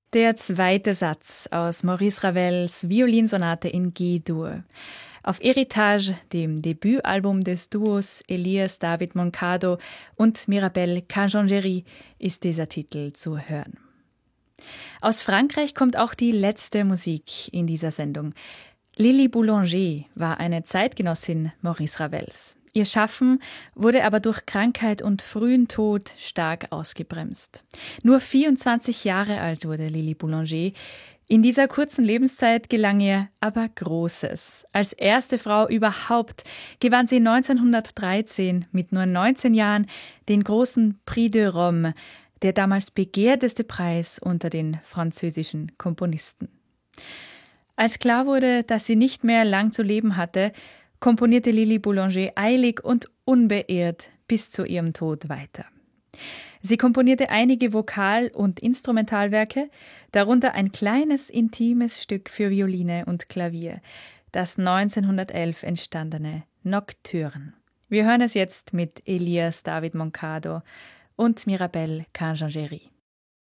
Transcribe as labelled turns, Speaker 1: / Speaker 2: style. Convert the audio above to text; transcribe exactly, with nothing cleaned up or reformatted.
Speaker 1: Der zweite Satz aus Maurice Ravels Violinsonate in G-Dur. Auf Héritage, dem Debütalbum des Duos Elias David Moncado und Mirabelle Cajongeri, ist dieser Titel zu hören. Aus Frankreich kommt auch die letzte Musik in dieser Sendung. Lily Boulanger war eine Zeitgenossin Maurice Ravels. Ihr Schaffen wurde aber durch Krankheit und frühen Tod stark ausgebremst. Nur vierundzwanzig Jahre alt wurde Lily Boulanger. In dieser kurzen Lebenszeit gelang ihr aber Großes. Als erste Frau überhaupt gewann sie neunzehnhundertdreizehn mit nur neunzehn Jahren den großen Prix de Rome, der damals begehrteste Preis unter den französischen Komponisten. Als klar wurde, dass sie nicht mehr lang zu leben hatte, komponierte Lily Boulanger eilig und unbeirrt bis zu ihrem Tod weiter. Sie komponierte einige Vokal- und Instrumentalwerke, darunter ein kleines, intimes Stück für Violine und Klavier, das neunzehnhundertelf entstandene Nocturne. Wir hören es jetzt mit Elias David Moncado und Mirabelle Cajongeri.